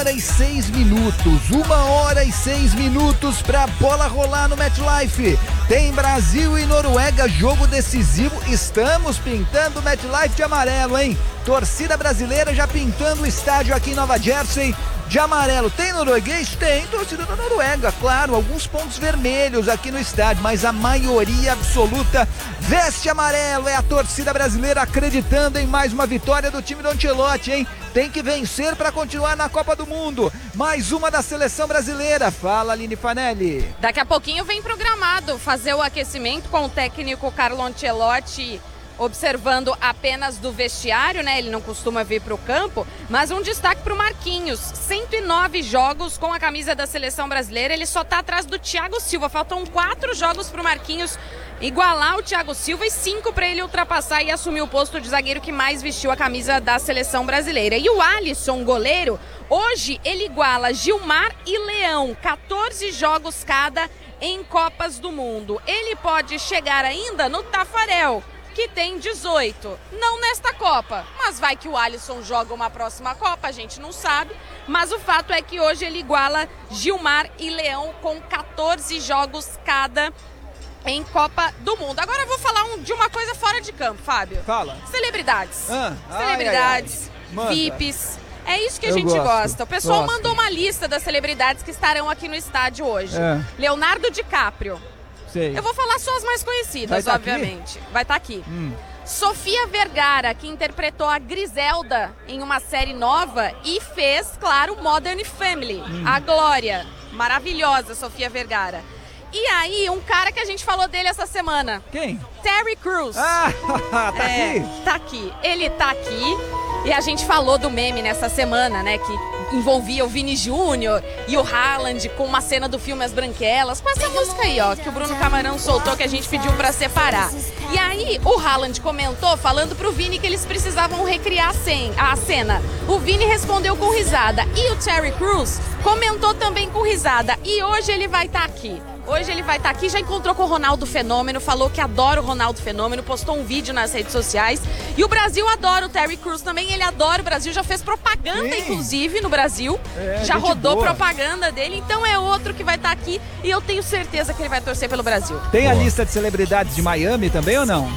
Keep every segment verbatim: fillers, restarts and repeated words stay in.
hora e seis minutos. Uma hora e seis minutos pra bola rolar no MetLife. Tem Brasil e Noruega, jogo decisivo. Estamos pintando o MetLife de amarelo, hein? Torcida brasileira já pintando o estádio aqui em Nova Jersey de amarelo. Tem norueguês? Tem, torcida da Noruega, claro, alguns pontos vermelhos aqui no estádio, mas a maioria absoluta veste amarelo. É a torcida brasileira acreditando em mais uma vitória do time do Ancelotti, hein? Tem que vencer para continuar na Copa do Mundo. Mais uma da seleção brasileira. Fala, Aline Fanelli. Daqui a pouquinho vem programado fazer o aquecimento com o técnico Carlo Ancelotti observando apenas do vestiário, né? Ele não costuma vir para o campo, mas um destaque para o Marquinhos. cento e nove jogos com a camisa da seleção brasileira, ele só está atrás do Thiago Silva. Faltam quatro jogos para o Marquinhos igualar o Thiago Silva e cinco para ele ultrapassar e assumir o posto de zagueiro que mais vestiu a camisa da seleção brasileira. E o Alisson, goleiro, hoje ele iguala Gilmar e Leão, quatorze jogos cada em Copas do Mundo. Ele pode chegar ainda no Tafarel, que tem dezoito, não nesta Copa, mas vai que o Alisson joga uma próxima Copa, a gente não sabe, mas o fato é que hoje ele iguala Gilmar e Leão com quatorze jogos cada em Copa do Mundo. Agora eu vou falar um, de uma coisa fora de campo, Fábio. Fala. Celebridades. Ah, Celebridades, ai, ai, ai. V I Ps. É isso que a Eu gente gosto, gosta. O pessoal gosto. mandou uma lista das celebridades que estarão aqui no estádio hoje. É. Leonardo DiCaprio. Sei. Eu vou falar só as mais conhecidas, Vai tá obviamente. aqui? Vai estar tá aqui. Hum. Sofia Vergara, que interpretou a Griselda em uma série nova e fez, claro, Modern Family. Hum. A Glória. Maravilhosa, Sofia Vergara. E aí, um cara que a gente falou dele essa semana. Quem? Terry Crews. Ah, tá é, aqui? Tá aqui. Ele tá aqui. E a gente falou do meme nessa semana, né? Que envolvia o Vini Júnior e o Haaland com uma cena do filme As Branquelas. Com essa música aí, ó, que o Bruno Camarão soltou, que a gente pediu pra separar. E aí, o Haaland comentou, falando pro Vini que eles precisavam recriar a cena. O Vini respondeu com risada. E o Terry Crews comentou também com risada. E hoje ele vai estar aqui. Hoje ele vai estar aqui, já encontrou com o Ronaldo Fenômeno, falou que adora o Ronaldo Fenômeno, postou um vídeo nas redes sociais. E o Brasil adora o Terry Crews também, ele adora o Brasil, já fez propaganda, Sim. inclusive, no Brasil. É, já gente propaganda boa. propaganda dele, então é outro que vai estar aqui e eu tenho certeza que ele vai torcer pelo Brasil. Tem a lista de celebridades de Miami também ou não?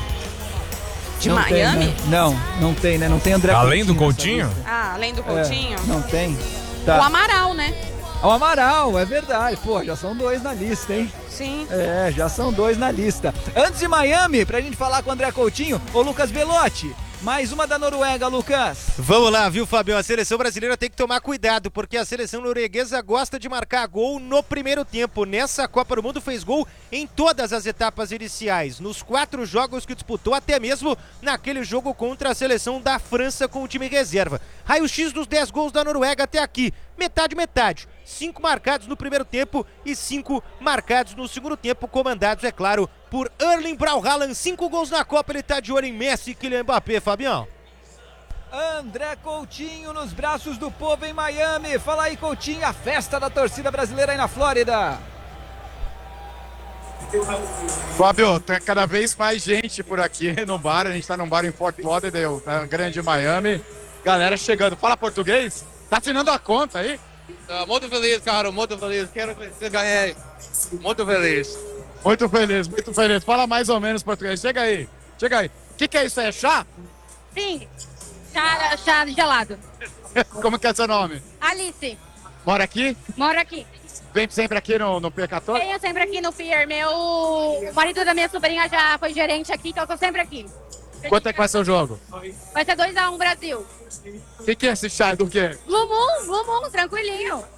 De Não Miami? Tem, né? Não, não tem, né? Não tem André Além do Coutinho Coutinho? Ah, além do Coutinho? É, não tem. O Tá. Amaral, né? O Amaral, é verdade. Pô, já são dois na lista, hein? Sim. É, já são dois na lista. Antes de Miami, pra gente falar com o André Coutinho, ô Lucas Belotti, mais uma da Noruega, Lucas. Vamos lá, viu, Fabio? A seleção brasileira tem que tomar cuidado, porque a seleção norueguesa gosta de marcar gol no primeiro tempo. Nessa Copa do Mundo fez gol em todas as etapas iniciais, nos quatro jogos que disputou, até mesmo naquele jogo contra a seleção da França com o time reserva. Raio-X dos dez gols da Noruega até aqui, metade, metade. Cinco marcados no primeiro tempo e cinco marcados no segundo tempo, comandados, é claro, por Erling Braut Haaland. Cinco gols na Copa, ele tá de olho em Messi e Kylian Mbappé, Fabião. André Coutinho nos braços do povo em Miami. Fala aí, Coutinho, a festa da torcida brasileira aí na Flórida. Fábio, tem cada vez mais gente por aqui no bar. A gente tá num bar em Fort Lauderdale, na grande Miami. Galera chegando. Fala português? Tá assinando a conta aí? Uh, muito feliz, cara, muito feliz. Quero que você ganhe. Muito feliz. Muito feliz, muito feliz. Fala mais ou menos português. Chega aí, chega aí. O que, que é isso? É chá? Sim, chá, chá gelado. Como que é seu nome? Alice, Mora aqui? moro aqui. Vem sempre aqui no, no P quatorze? Venho sempre aqui no Pier. Meu o marido da minha sobrinha já foi gerente aqui, então eu tô sempre aqui. Quanto é que vai ser o jogo? Vai ser dois a um Brasil. O que, que é esse chá? Do quê? Blue Moon, Blue Moon, tranquilinho.